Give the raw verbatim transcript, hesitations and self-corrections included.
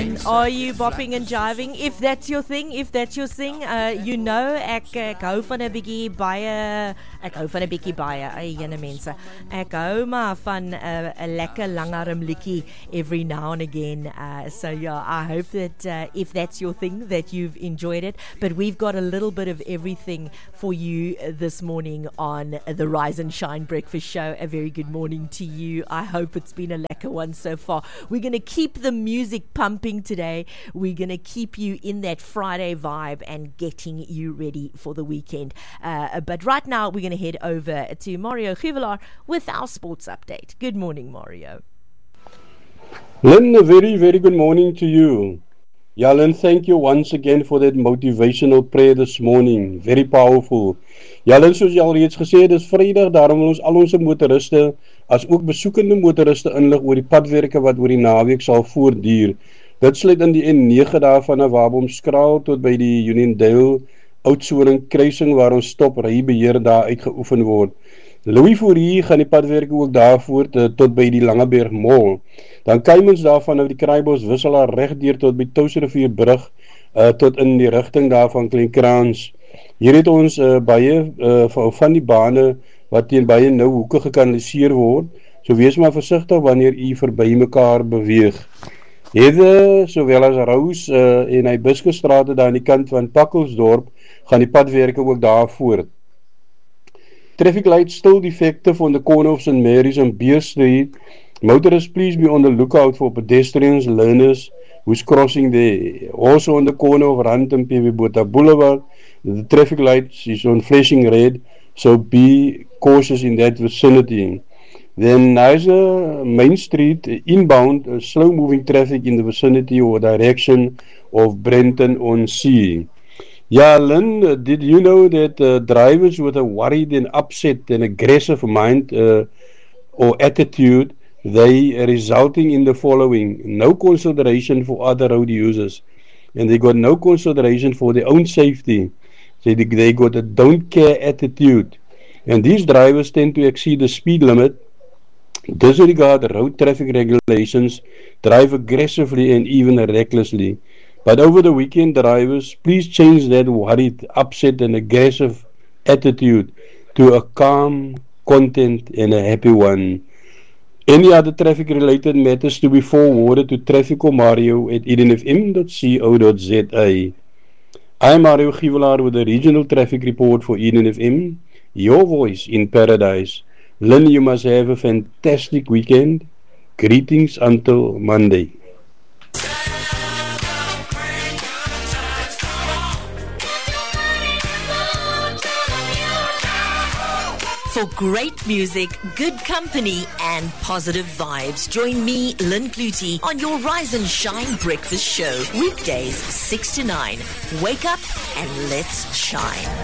And are you bopping and jiving? If that's your thing, if that's your thing, uh, you know, ek, ek hou van 'n bietjie baie, ek hou van 'n bietjie baie, ay jene mense. Ek hou maar van 'n uh, 'n lekker langarm liedjie every now and again. Uh, so yeah, I hope that uh, if that's your thing, that you've enjoyed it. But we've got a little bit of everything for you this morning on the Rise and Shine Breakfast Show. A very good morning to you. I hope it's been a lekker one so far. We're going to keep the music pumping today. We're going to keep you in that Friday vibe and getting you ready for the weekend. Uh, but right now, we're going to head over to Mario Givelar with our sports update. Good morning, Mario. Lynn, a very, very good morning to you. Yeah, Lynn, thank you once again for that motivational prayer this morning. Very powerful. Ja, Lynn, soos jy al reeds gesê het, dis Vrydag, daarom wil ons al ons motoriste, as ook besoekende motoriste inlig oor die padwerke wat oor die naweek sal voortduur. Dit sluit in die N nege daarvan na Wabomskraal tot by die Uniondale Oudtshoorn kruising waar ons stop rybeheer daar uitgeoefen word. Louis Fourie gaan die padwerke ook daar voort uh, tot by die Langeberg Mall. Dan Kuymans daarvan nou die Kraaibos wisselaar regdeur tot by Touwsrivierbrug uh, tot in die rigting daarvan Kleinkrans. Hier het ons uh, baie uh, van die bane wat teen baie nou hoeke gekanaliseer word. So wees maar versigtig wanneer u verby mekaar beweeg. Hede, sowel as Rous uh, en hy Buskestrate daar aan die kant van Pakkelsdorp gaan die padwerke ook daar voort. Traffic lights still defective on the corner of Saint Mary's and Beer Street. Motorists, please be on the lookout for pedestrians, learners who's crossing there. Also on the corner of Rand and P W Botha Boulevard, the traffic lights is on flashing red, so be cautious in that vicinity. Then Nizer Main Street, inbound, uh, slow-moving traffic in the vicinity or direction of Brenton on Sea. Yeah, Lynn, did you know that uh, drivers with a worried and upset and aggressive mind uh, or attitude, they are resulting in the following: no consideration for other road users, and they got no consideration for their own safety. So they, they got a don't care attitude, and these drivers tend to exceed the speed limit, disregard road traffic regulations, drive aggressively and even recklessly. But over the weekend, drivers, please change that worried, upset and aggressive attitude to a calm, content and a happy one. Any other traffic related matters to be forwarded to Traffico Mario at eden f m dot co dot z a. I'm Mario Givelar with the regional traffic report for Eden F M, your voice in paradise. Lynn, you must have a fantastic weekend. Greetings until Monday. For great music, good company, and positive vibes, join me, Lynn Clutie, on your Rise and Shine Breakfast Show. Weekdays, six to nine. Wake up and let's shine.